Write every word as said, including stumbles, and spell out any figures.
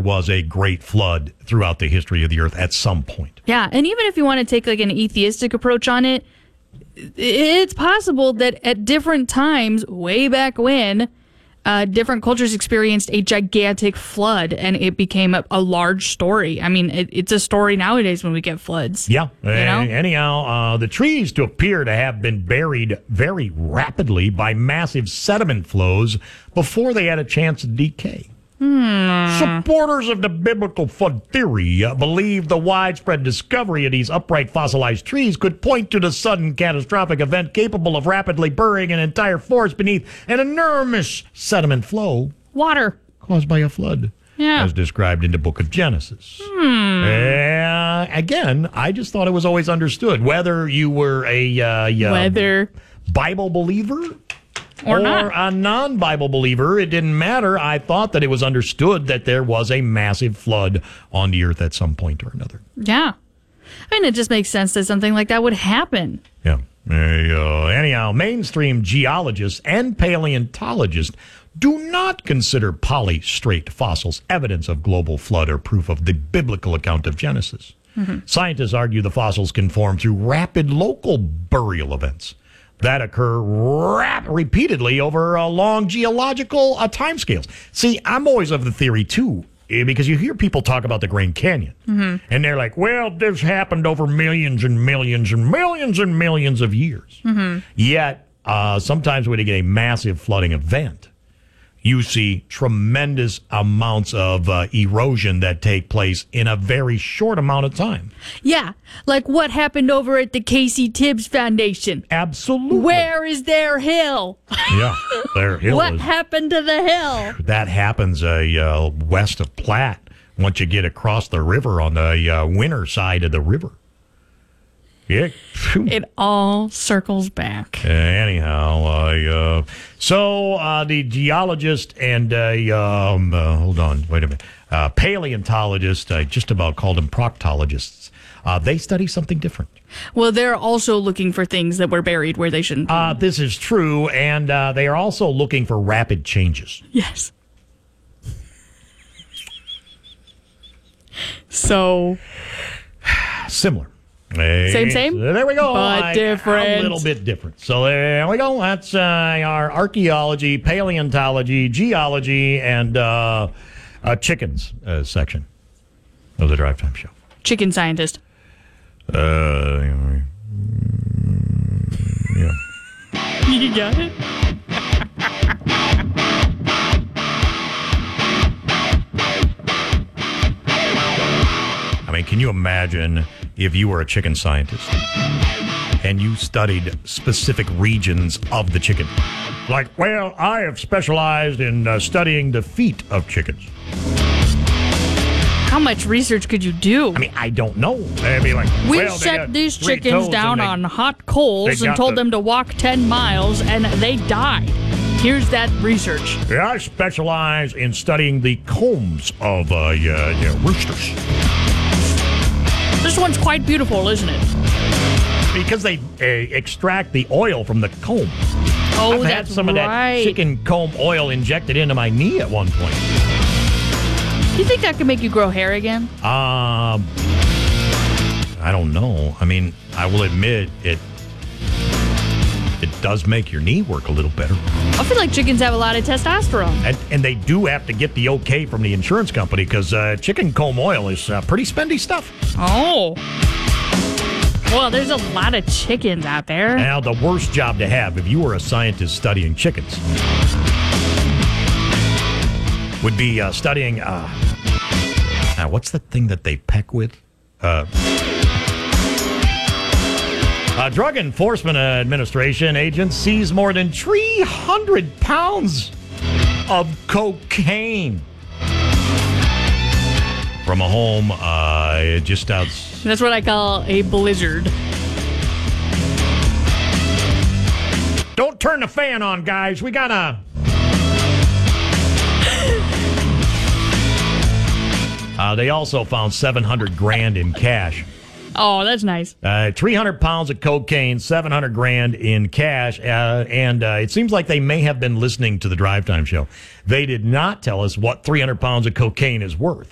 was a great flood throughout the history of the earth at some point. Yeah, and even if you want to take like an atheistic approach on it, it's possible that at different times, way back when, uh, different cultures experienced a gigantic flood, and it became a, a large story. I mean, it, it's a story nowadays when we get floods. Yeah. You know? Uh, anyhow, uh, the trees to appear to have been buried very rapidly by massive sediment flows before they had a chance to decay. Hmm. Supporters of the biblical flood theory uh, believe the widespread discovery of these upright fossilized trees could point to the sudden catastrophic event capable of rapidly burying an entire forest beneath an enormous sediment flow Water. caused by a flood, Yeah. as described in the book of Genesis. Hmm. Uh, again, I just thought it was always understood, whether you were a uh, uh, Weather. Bible believer Or or not. a non-Bible believer, it didn't matter. I thought that it was understood that there was a massive flood on the earth at some point or another. Yeah. I mean, it just makes sense that something like that would happen. Yeah. Uh, anyhow, mainstream geologists and paleontologists do not consider polystrate fossils evidence of global flood or proof of the biblical account of Genesis. Mm-hmm. Scientists argue the fossils can form through rapid local burial events that occur rap- repeatedly over uh, long geological uh, timescales. See, I'm always of the theory, too, eh, because you hear people talk about the Grand Canyon, mm-hmm. and they're like, well, this happened over millions and millions and millions and millions of years. Mm-hmm. Yet, uh, sometimes when you get a massive flooding event, you see tremendous amounts of uh, erosion that take place in a very short amount of time. Yeah, like what happened over at the Casey Tibbs Foundation. Absolutely. Where is their hill? Yeah, their hill What is... happened to the hill? That happens uh, uh, west of Platte once you get across the river on the uh, winter side of the river. Yeah. It all circles back. Uh, anyhow, uh, uh, so uh, the geologist and, uh, um, uh, hold on, wait a minute, uh, paleontologist, I just about called them proctologists, uh, they study something different. Well, they're also looking for things that were buried where they shouldn't be. Uh, this is true, and uh, they are also looking for rapid changes. Yes. So... Similar. Same, same? There we go. But I, different. A little bit different. So there we go. That's uh, our archaeology, paleontology, geology, and uh, uh, chickens uh, section of the Drive Time Show. Chicken scientist. Uh, yeah. You got it? I mean, can you imagine if you were a chicken scientist and you studied specific regions of the chicken? Like, well, I have specialized in uh, studying the feet of chickens. How much research could you do? I mean, I don't know. They'd be like, We well, they set got these three chickens toes down and on they- hot coals they and got told the- them to walk ten miles, and they died. Here's that research. Yeah, I specialize in studying the combs of uh, yeah, yeah, roosters. This one's quite beautiful, isn't it? Because they uh, extract the oil from the comb. Oh, I've had that's some of that right. chicken comb oil injected into my knee at one point. Do you think that could make you grow hair again? Um, I don't know. I mean, I will admit it. It does make your knee work a little better, I feel like chickens have a lot of testosterone. and and they do have to get the okay from the insurance company because uh, chicken comb oil is uh, pretty spendy stuff. Oh. Well, there's a lot of chickens out there. Now, the worst job to have if you were a scientist studying chickens would be uh, studying. Uh, now, what's the thing that they peck with? Uh, Uh, Drug Enforcement Administration agents seize more than three hundred pounds of cocaine from a home uh, just outside. That's what I call a blizzard. Don't turn the fan on, guys. We gotta. Uh, they also found seven hundred grand in cash. Oh, that's nice. Uh, three hundred pounds of cocaine, seven hundred grand in cash, uh, and uh, it seems like they may have been listening to the Drive Time Show. They did not tell us what three hundred pounds of cocaine is worth.